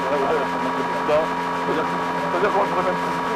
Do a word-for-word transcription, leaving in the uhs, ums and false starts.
ouais, ouais, ça m'a fait ça. C'est-à-dire c'est-à-dire qu'on le ferait même